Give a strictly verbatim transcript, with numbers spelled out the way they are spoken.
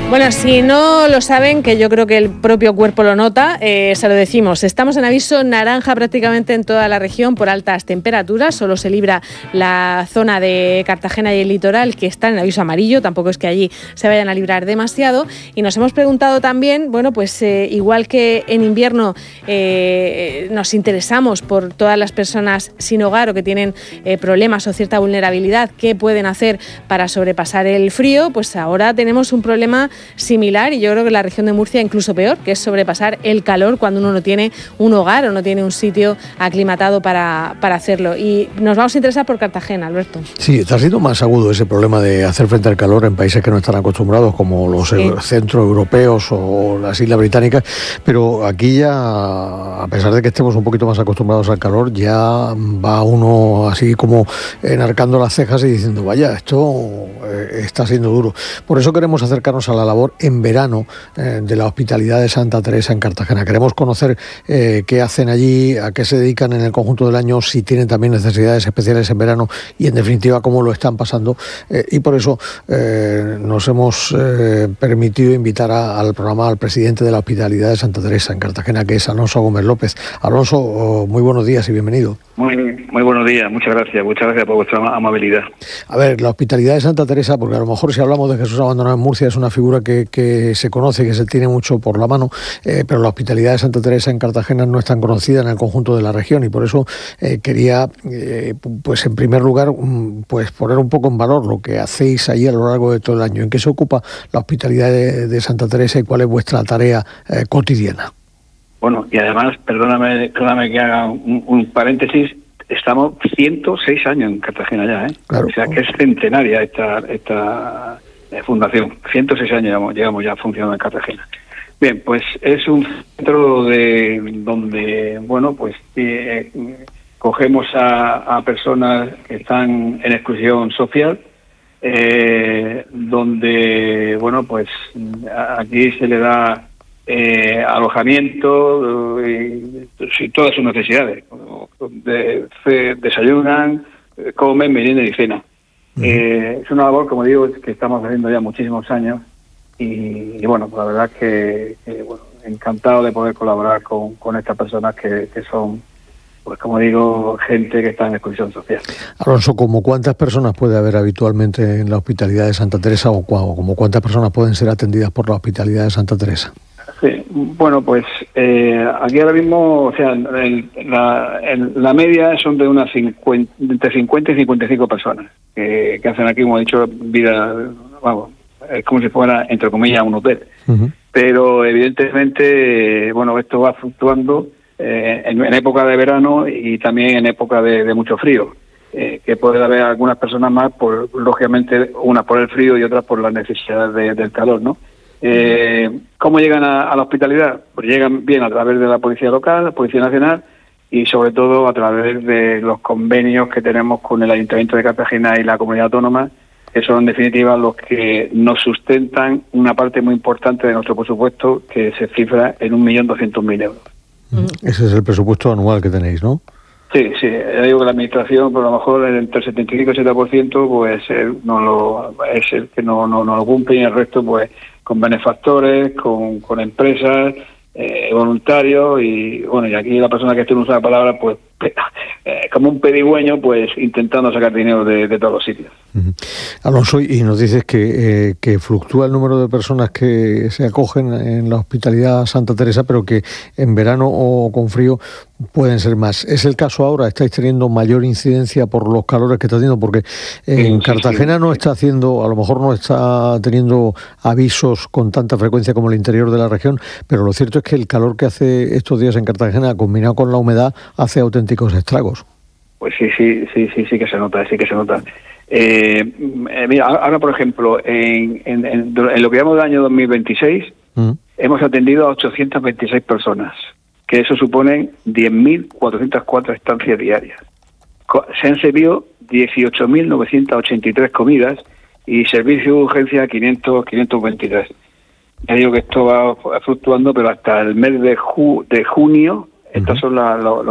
Bueno, si no lo saben, que yo creo que el propio cuerpo lo nota, eh, se lo decimos. Estamos en aviso naranja prácticamente en toda la región por altas temperaturas. Solo se libra la zona de Cartagena y el litoral, que está en aviso amarillo. Tampoco es que allí se vayan a librar demasiado. Y nos hemos preguntado también, bueno, pues eh, igual que en invierno eh, nos interesamos por todas las personas sin hogar o que tienen eh, problemas o cierta vulnerabilidad, ¿qué pueden hacer para sobrepasar el frío? Pues ahora tenemos un problema similar, y yo creo que la región de Murcia incluso peor, que es sobrepasar el calor cuando uno no tiene un hogar o no tiene un sitio aclimatado para, para hacerlo. Y nos vamos a interesar por Cartagena, Alberto. Sí, está siendo más agudo ese problema de hacer frente al calor en países que no están acostumbrados, como los sí. centroeuropeos o las Islas Británicas, pero aquí ya, a pesar de que estemos un poquito más acostumbrados al calor, ya va uno así como enarcando las cejas y diciendo, vaya, esto eh, está siendo duro. Por eso queremos acercarnos a la labor en verano eh, de la Hospitalidad de Santa Teresa en Cartagena. Queremos conocer eh, qué hacen allí, a qué se dedican en el conjunto del año, si tienen también necesidades especiales en verano y en definitiva cómo lo están pasando, eh, y por eso eh, nos hemos eh, permitido invitar a, al programa al presidente de la Hospitalidad de Santa Teresa en Cartagena, que es Alonso Gómez López. Alonso, oh, muy buenos días y bienvenido. Muy, muy buenos días, muchas gracias, muchas gracias por vuestra amabilidad. A ver, la Hospitalidad de Santa Teresa, porque a lo mejor si hablamos de Jesús Abandonado en Murcia es una figura que, que se conoce, que se tiene mucho por la mano, eh, pero la Hospitalidad de Santa Teresa en Cartagena no es tan conocida en el conjunto de la región, y por eso eh, quería, eh, pues en primer lugar, pues poner un poco en valor lo que hacéis ahí a lo largo de todo el año. ¿En qué se ocupa la Hospitalidad de, de Santa Teresa y cuál es vuestra tarea eh, cotidiana? Bueno, y además, perdóname, perdóname que haga un, un paréntesis, estamos ciento seis años en Cartagena ya, ¿eh? Claro. O sea, que es centenaria esta esta eh, fundación. ciento seis años llevamos, llevamos ya funcionando en Cartagena. Bien, pues es un centro de donde, bueno, pues eh, cogemos a, a personas que están en exclusión social, eh, donde, bueno, pues aquí se le da Eh, alojamiento y eh, todas sus necesidades. De, de, desayunan, comen, meriendan y cena. Uh-huh. Eh, es una labor, como digo, que estamos haciendo ya muchísimos años y, y bueno, pues la verdad que, que bueno, encantado de poder colaborar con, con estas personas que, que son, pues como digo, gente que está en exclusión social. Alonso, ¿como cuántas personas puede haber habitualmente en la Hospitalidad de Santa Teresa o como cuántas personas pueden ser atendidas por la Hospitalidad de Santa Teresa? Sí, bueno, pues eh, aquí ahora mismo, o sea, el, la, el, la media son de unas cincuenta, entre cincuenta y cincuenta y cinco personas que, que hacen aquí, como he dicho, vida, vamos, es como si fuera, entre comillas, un hotel. Uh-huh. Pero evidentemente, bueno, esto va fluctuando eh, en, en época de verano y también en época de, de mucho frío, eh, que puede haber algunas personas más, por lógicamente, unas por el frío y otras por la necesidad de, del calor, ¿no? Eh, ¿Cómo llegan a, a la hospitalidad? Pues llegan bien a través de la Policía Local, la Policía Nacional y sobre todo a través de los convenios que tenemos con el Ayuntamiento de Cartagena y la Comunidad Autónoma, que son en definitiva los que nos sustentan una parte muy importante de nuestro presupuesto, que se cifra en un millón doscientos mil euros. Ese es el presupuesto anual que tenéis, ¿no? Sí, sí, ya digo que la administración, por lo mejor entre el setenta y cinco y el ochenta por ciento, pues eh, no lo, es el que no, no, no lo cumple, y el resto pues con benefactores, con, con empresas, eh, voluntarios y bueno, y aquí la persona que estoy usando la palabra, pues eh, como un pedigüeño, pues intentando sacar dinero de, de todos los sitios. Uh-huh. Alonso, y nos dices que, eh, que fluctúa el número de personas que se acogen en la Hospitalidad Santa Teresa, pero que en verano o con frío pueden ser más. ¿Es el caso ahora? ¿Estáis teniendo mayor incidencia por los calores que está teniendo? Porque en sí, Cartagena sí, sí, no está haciendo, a lo mejor no está teniendo avisos con tanta frecuencia como el interior de la región, pero lo cierto es que el calor que hace estos días en Cartagena, combinado con la humedad, hace auténticos estragos. Pues sí, sí, sí, sí, sí que se nota, sí que se nota. Eh, eh, mira, ahora por ejemplo, en, en, en, en lo que llamamos del año dos mil veintiséis, ¿Mm? hemos atendido a ochocientas veintiséis personas, que eso supone diez mil cuatrocientas cuatro estancias diarias. Se han servido dieciocho mil novecientas ochenta y tres comidas y servicio de urgencia quinientos, quinientos veintitrés. Ya digo que esto va fluctuando, pero hasta el mes de, ju- de junio, estas uh-huh. son las...